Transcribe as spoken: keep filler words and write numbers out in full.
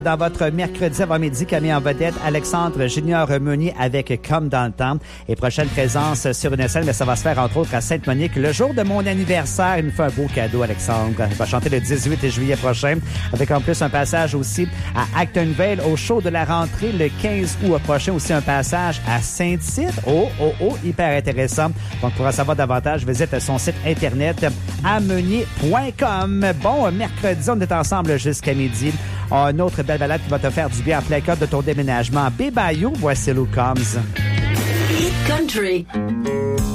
Dans votre mercredi avant-midi, Camille en vedette, Alexandre Junior Meunier avec Comme dans le temps. Et prochaine présence sur une scène, mais ça va se faire entre autres à Sainte-Monique. Le jour de mon anniversaire, il me fait un beau cadeau, Alexandre. Il va chanter le dix-huit juillet prochain, avec en plus un passage aussi à Actonville au show de la rentrée le quinze août prochain. Aussi un passage à Saint-Tite. Oh, oh, oh, hyper intéressant. Donc, pour en savoir davantage, visite son site internet ameunier point com. Bon, mercredi, on est ensemble jusqu'à midi. Un autre belle balade qui va te faire du bien en plein cadre de ton déménagement. Bébayou, voici Lou Combs. Hit Country.